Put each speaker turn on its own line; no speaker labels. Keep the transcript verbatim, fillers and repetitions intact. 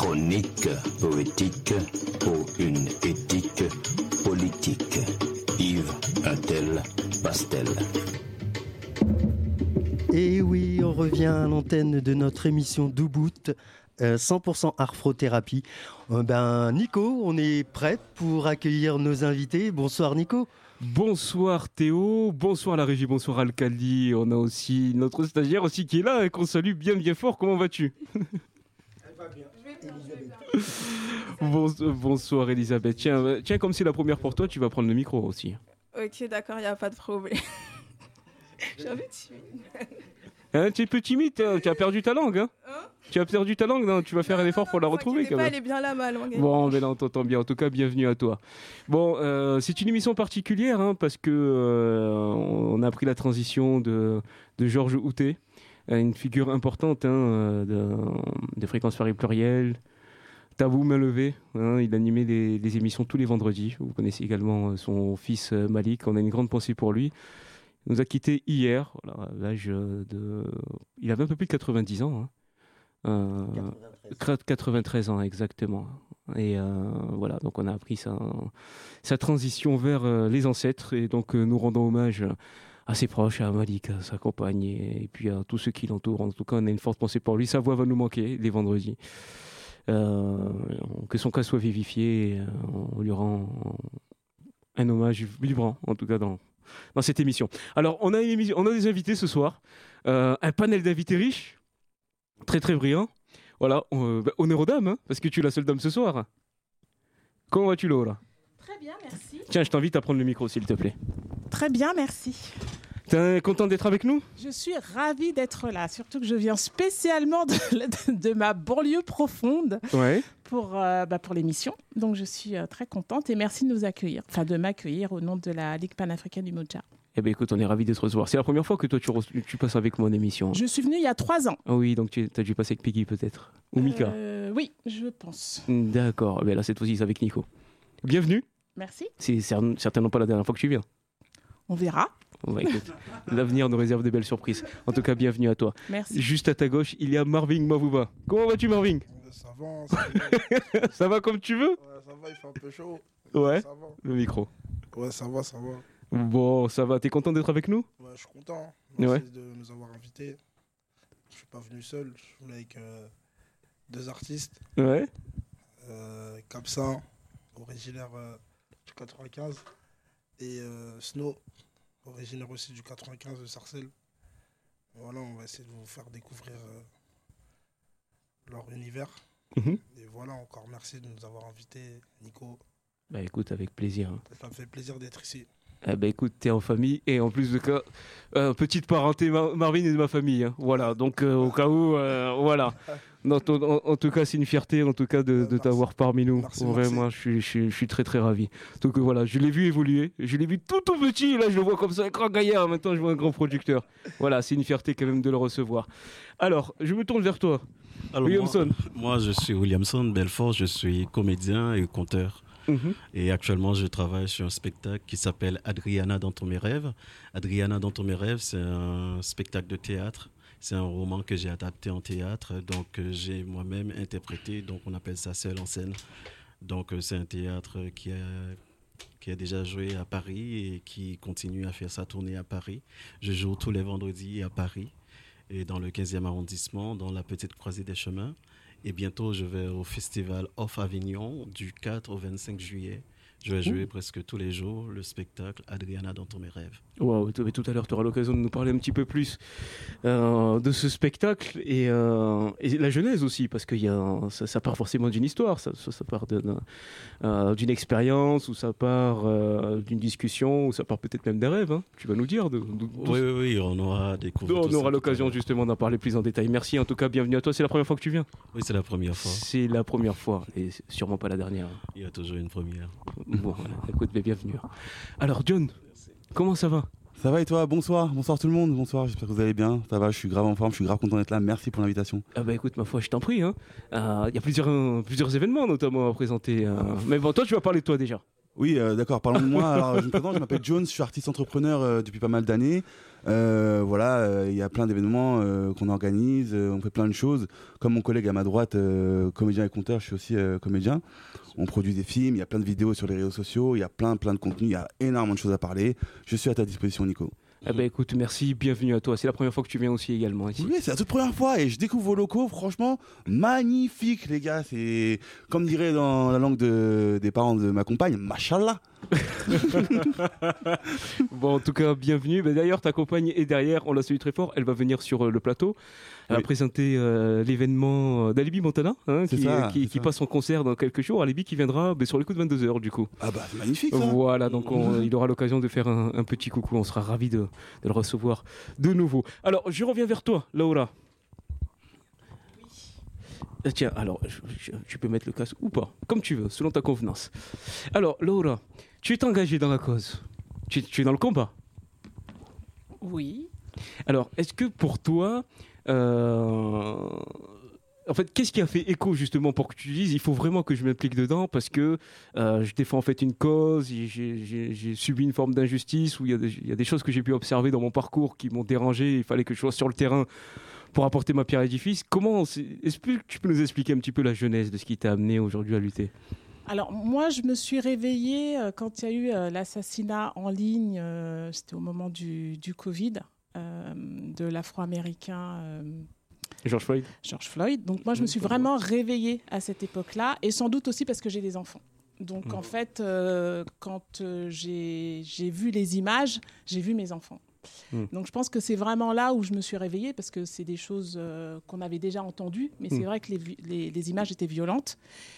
Chronique poétique pour une éthique politique. Yves Untel Pastel.
Et oui, on revient à l'antenne de notre émission Doubout, euh, cent pour cent arthrothérapie. Euh, ben, Nico, on est prêt pour accueillir nos invités. Bonsoir Nico.
Bonsoir Théo, bonsoir la régie, bonsoir Alcali. On a aussi notre stagiaire aussi qui est là et qu'on salue bien bien fort. Comment vas-tu ?
Elle va bien.
Bon, bonsoir Elisabeth. Tiens, tiens, comme c'est la première pour toi, tu vas prendre le micro aussi.
Ok, d'accord, il n'y a pas de problème. J'ai envie de timide.
Hein, tu es peu timide, tu as perdu ta langue. Hein,
hein
tu as perdu ta langue, non ? Tu vas faire un effort
non,
pour la
non,
retrouver quand
pas,
même.
elle est bien là, ma langue.
Bon, mais là, on t'entend bien. En tout cas, bienvenue à toi. Bon, euh, c'est une émission particulière hein, parce que euh, on a pris la transition de, de Georges Houtet, une figure importante hein, de, de Fréquence Paris Pluriel. Tabou main levée, hein, il animait des, des émissions tous les vendredis. Vous connaissez également son fils Malik, on a une grande pensée pour lui. Il nous a quittés hier, voilà, à l'âge de... Il avait un peu plus de quatre-vingt-dix ans. Hein. Euh, quatre-vingt-treize. quatre-vingt-treize ans, exactement. Et euh, voilà, donc on a appris sa, sa transition vers euh, les ancêtres. Et donc euh, nous rendons hommage à ses proches, à Malik, à sa compagne, et, et puis à tous ceux qui l'entourent. En tout cas, on a une forte pensée pour lui. Sa voix va nous manquer les vendredis. Euh, que son cas soit vivifié, euh, on lui rend un hommage vibrant, en tout cas dans, dans cette émission. Alors, on a, une émission, on a des invités ce soir, euh, un panel d'invités riches, très très brillant. Voilà, on, bah, honneur aux dames, hein, parce que tu es la seule dame ce soir. Comment vas-tu, Laura ?
Très bien, merci.
Tiens, je t'invite à prendre le micro, s'il te plaît.
Très bien, merci.
T'es content d'être avec nous ?
Je suis ravie d'être là, surtout que je viens spécialement de, de, de ma banlieue profonde
ouais.
pour, euh, bah pour l'émission. Donc je suis euh, très contente et merci de nous accueillir, enfin de m'accueillir au nom de la Ligue panafricaine du Modja.
Eh bien écoute, on est ravis de te recevoir. C'est la première fois que toi tu, re- tu passes avec mon émission.
Je suis venue il y a trois ans.
Ah oui, donc tu as dû passer avec Peggy peut-être. Ou Mika.
euh, Oui, je pense.
D'accord, eh bien là cette fois-ci c'est avec Nico. Bienvenue.
Merci.
C'est certainement pas la dernière fois que tu viens.
On verra.
Bah, écoute, l'avenir nous réserve de belles surprises. En tout cas, bienvenue à toi.
Merci.
Juste à ta gauche, il y a Marvin Mavouba. Comment vas-tu, Marvin ?
Ça va, ça va.
Ça va comme tu veux ?
Ouais, ça va, il fait un peu chaud.
Ouais,
ça va.
Le micro.
Ouais, ça va, ça va.
Bon, ça va. T'es content d'être avec nous ?
Ouais, je suis content.
Ouais.
Merci de nous avoir invités. Je suis pas venu seul, je suis venu avec euh, deux artistes.
Ouais.
Euh, Capsa, originaire euh, du quatre-vingt-quinze, et euh, Snow, originaire aussi du quatre-vingt-quinze de Sarcelles. Voilà, on va essayer de vous faire découvrir euh, leur univers.
Mm-hmm.
Et voilà, encore merci de nous avoir invités, Nico.
Bah écoute, avec plaisir.
Ça me fait plaisir d'être ici.
Eh ben écoute, t'es en famille et en plus de cas, euh, petite parenté, Mar- Marvin est de ma famille. Hein. Voilà, donc euh, au cas où, euh, voilà. Non, en, en, en tout cas, c'est une fierté en tout cas de, de t'avoir parmi nous.
Merci,
Vraiment, je suis, je, suis, je suis très très ravi. Donc euh, voilà, je l'ai vu évoluer, je l'ai vu tout tout petit, là je le vois comme ça, un grand gaillard, maintenant je vois un grand producteur. Voilà, c'est une fierté quand même de le recevoir. Alors, je me tourne vers toi.
Alors,
Williamson.
Moi, moi, je suis Williamson Belfort, je suis comédien et conteur.
Mm-hmm.
Et actuellement, je travaille sur un spectacle qui s'appelle Adriana dans tous mes rêves. Adriana dans tous mes rêves, c'est un spectacle de théâtre. C'est un roman que j'ai adapté en théâtre. Donc, euh, j'ai moi-même interprété. Donc, on appelle ça Seul en scène. Donc, euh, c'est un théâtre qui a, qui a déjà joué à Paris et qui continue à faire sa tournée à Paris. Je joue tous les vendredis à Paris et dans le quinzième arrondissement, dans la Petite Croisée des Chemins. Et bientôt, je vais au Festival Off Avignon du quatre au vingt-cinq juillet. Je vais jouer mmh. presque tous les jours le spectacle Adriana dans tous mes rêves.
Wow, tout à l'heure, tu auras l'occasion de nous parler un petit peu plus euh, de ce spectacle et, euh, et la genèse aussi, parce que y a, ça, ça part forcément d'une histoire, ça, ça, ça part de, euh, d'une expérience, ou ça part euh, d'une discussion, ou ça part peut-être même d'un rêve. Hein. Tu vas nous dire. De, de, de,
oui, oui, oui, on aura découvert.
On aura l'occasion justement d'en parler plus en détail. Merci en tout cas, bienvenue à toi. C'est la première fois que tu viens ?
Oui, c'est la première fois.
C'est la première fois, et sûrement pas la dernière.
Il y a toujours une première.
Bon, voilà, écoute, mais bienvenue. Alors, John, comment ça va ?
Ça va et toi ? Bonsoir, bonsoir tout le monde, bonsoir, j'espère que vous allez bien. Ça va, je suis grave en forme, je suis grave content d'être là, merci pour l'invitation.
Ah bah écoute, ma foi, je t'en prie. Il hein. euh, y a plusieurs, euh, plusieurs événements notamment à présenter. Euh... Mais bon, toi, tu vas parler de toi déjà.
Oui, euh, d'accord, parlons de moi. Alors, je me présente, je m'appelle Jones, je suis artiste entrepreneur euh, depuis pas mal d'années. Euh, voilà, il euh, y a plein d'événements euh, qu'on organise, euh, on fait plein de choses. Comme mon collègue à ma droite, euh, comédien et conteur, je suis aussi euh, comédien. On produit des films, il y a plein de vidéos sur les réseaux sociaux, il y a plein, plein de contenus, il y a énormément de choses à parler. Je suis à ta disposition, Nico.
Eh ben écoute, merci, bienvenue à toi. C'est la première fois que tu viens aussi également ici.
Oui, c'est la toute première fois et je découvre vos locaux, franchement, magnifique les gars. C'est comme dirait dans la langue de, des parents de ma compagne, machallah.
Bon, en tout cas, bienvenue. Ben, d'ailleurs, ta compagne est derrière, on la salue très fort. Elle va venir sur euh, le plateau. Elle
Oui.
va présenter euh, l'événement euh, d'Alibi Montana, hein,
C'est
qui,
ça,
qui,
c'est
qui
ça.
passe en concert dans quelques jours. Alibi qui viendra ben, sur les coups de vingt-deux heures, du coup.
Ah bah c'est magnifique ça.
Voilà, donc on- il aura l'occasion de faire un, un petit coucou. On sera ravis de, de le recevoir de nouveau. Alors, je reviens vers toi, Laura. Euh, Tiens, alors, je- je- tu peux mettre le casque ou pas, comme tu veux, selon ta convenance. Alors, Laura, tu es engagée dans la cause. Tu, tu es dans le combat.
Oui.
Alors, est-ce que pour toi, euh, en fait, qu'est-ce qui a fait écho justement pour que tu dises il faut vraiment que je m'implique dedans parce que euh, je défends en fait une cause, et j'ai, j'ai- j'ai subi une forme d'injustice où il y, a des- il y a des choses que j'ai pu observer dans mon parcours qui m'ont dérangé, il fallait que je sois sur le terrain pour apporter ma pierre à l'édifice. Comment, c'est- est-ce que tu peux nous expliquer un petit peu la genèse de ce qui t'a amené aujourd'hui à lutter?
Alors, moi, je me suis réveillée euh, quand il y a eu euh, l'assassinat en ligne, euh, c'était au moment du, du Covid, euh, de l'Afro-Américain euh,
George Floyd.
George Floyd. Donc, moi, je me suis vraiment réveillée à cette époque-là, et sans doute aussi parce que j'ai des enfants. Donc,
Mhm.
en fait, euh, quand euh, j'ai j'ai vu les images, j'ai vu mes enfants.
Mhm.
Donc, je pense que c'est vraiment là où je me suis réveillée, parce que c'est des choses euh, qu'on avait déjà entendues, mais c'est
Mhm.
vrai que les, vi- les, les images étaient violentes.